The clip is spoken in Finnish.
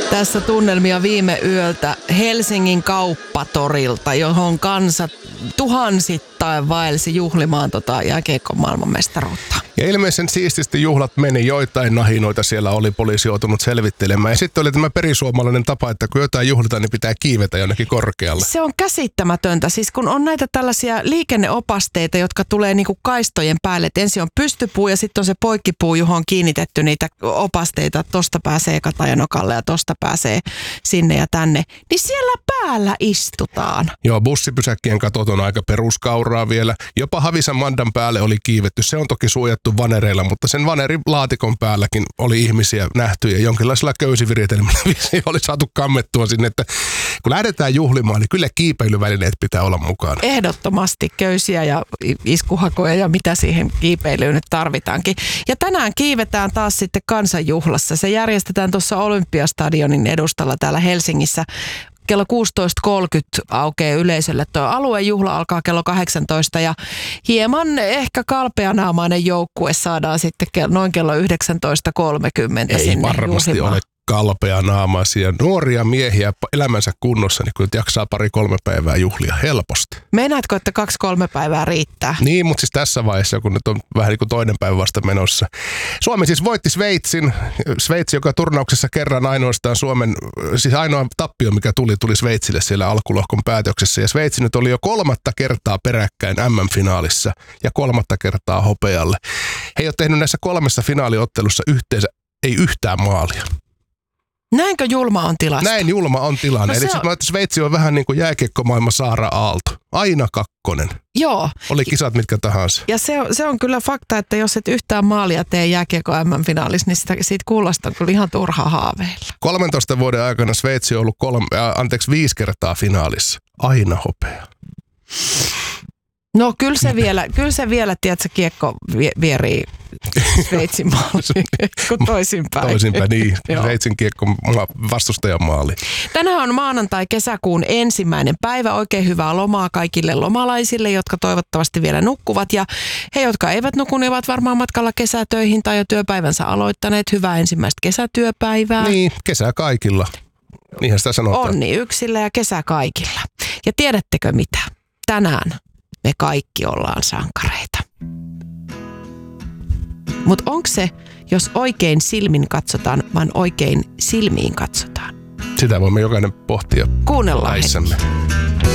Tässä tunnelmia viime yöltä Helsingin kauppatorilta, johon kansa tuhansittain vaelsi juhlimaan jääkiekon maailmanmestaruutta. Ja ilmeisen siististi juhlat meni, joitain nahinoita siellä oli poliisi joutunut selvittelemään. Ja sitten oli tämä perisuomalainen tapa, että kun jotain juhlitaan, niin pitää kiivetä jonnekin korkealle. Se on käsittämätöntä. Siis kun on näitä tällaisia liikenneopasteita, jotka tulee niinku kaistojen päälle. Et ensin on pystypuu ja sitten on se poikkipuu, johon on kiinnitetty niitä opasteita. Tosta pääsee Katajanokalle ja tosta pääsee sinne ja tänne. Niin siellä päällä istutaan. Joo, bussipysäkkien katot on aika peruskauraa vielä. Jopa Havisan Mandan päälle oli kiivetty. Se on toki suojattu vanereilla, mutta sen vanerin laatikon päälläkin oli ihmisiä nähty ja jonkinlaisella köysiviritelmällä oli saatu kammettua sinne, että kun lähdetään juhlimaan, niin kyllä kiipeilyvälineet pitää olla mukana. Ehdottomasti köysiä ja iskuhakoja ja mitä siihen kiipeilyyn nyt tarvitaankin. Ja tänään kiivetään taas sitten kansanjuhlassa. Se järjestetään tuossa Olympiastadionin edustalla täällä Helsingissä. Kello 16.30 aukeaa yleisölle. Tuo aluejuhla alkaa kello 18 ja hieman ehkä kalpeanaamainen joukkue saadaan sitten noin kello 19.30 Ei sinne varmasti juhlimaan. ole kalpeanaamaisia nuoria miehiä elämänsä kunnossa, niin kun jaksaa 2-3 päivää juhlia helposti. Meinaatko, että 2-3 päivää riittää? Niin, mutta siis tässä vaiheessa, kun nyt on vähän niin kuin toinen päivä vasta menossa. Suomi siis voitti Sveitsin. Sveitsi, joka turnauksessa kerran ainoastaan siis ainoa tappio, mikä tuli Sveitsille siellä alkulohkon päätöksessä. Ja Sveitsi nyt oli jo 3. kertaa peräkkäin MM-finaalissa ja 3. kertaa hopealle. He ei ole tehnyt näissä 3 finaaliottelussa yhteensä ei yhtään maalia. Näinkö julma on tilasta? Näin julma on tilanne. No eli sitten Sveitsi on vähän niin kuin jääkiekkomaailman Saara Aalto. Aina 2. Joo. Oli kisat mitkä tahansa. Ja se on kyllä fakta, että jos et yhtään maalia tee jääkiekko MM-finaalissa, niin siitä kuulostaa kyllä ihan turha haaveilla. 13 vuoden aikana Sveitsi on ollut 5 kertaa finaalissa. Aina hopea. No kyllä se vielä, tiedätkö, kiekko vierii Sveitsin maaliin kuin toisinpäin. Toisinpäin, niin. Sveitsin kiekko vastustajan maali. Tänään on maanantai kesäkuun 1. päivä. Oikein hyvää lomaa kaikille lomalaisille, jotka toivottavasti vielä nukkuvat. Ja he, jotka eivät nuku, niin ovat varmaan matkalla kesätöihin tai jo työpäivänsä aloittaneet. Hyvää ensimmäistä kesätyöpäivää. Niin, kesä kaikilla. Niinhän sitä sanotaan. Onni yksillä ja kesä kaikilla. Ja tiedättekö mitä? Tänään me kaikki ollaan sankareita. Mutta onko se, jos oikein silmin katsotaan, vaan oikein silmiin katsotaan? Sitä voimme jokainen pohtia. Kuunnellaan päissämme.